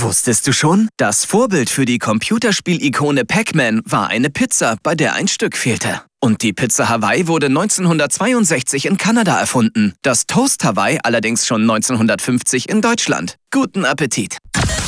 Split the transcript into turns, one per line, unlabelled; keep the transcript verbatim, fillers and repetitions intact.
Wusstest du schon? Das Vorbild für die Computerspiel-Ikone Pac-Man war eine Pizza, bei der ein Stück fehlte. Und die Pizza Hawaii wurde neunzehnhundertzweiundsechzig in Kanada erfunden. Das Toast Hawaii allerdings schon neunzehnhundertfünfzig in Deutschland. Guten Appetit!